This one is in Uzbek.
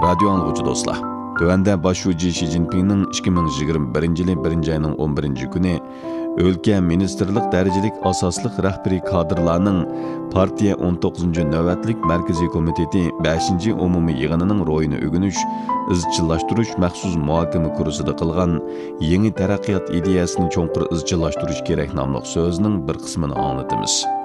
radyo anlıqçı dostlar. Tövende başucu Xi Jinping'nin 2021 yılı 1. ayının 11. günü ülke ministerlik dereceli asaslık rəhberi kadrlarının partiya 19. növbətlik Merkezi Komiteti 5. umumi yığınının royunu ögünüş, izchillashtirish maxsus muhokama kursida qilgan yangi taraqqiyot ideyasini cho'nqur izchillashtirish kerak nomli so'zining bir qismini anglatamiz.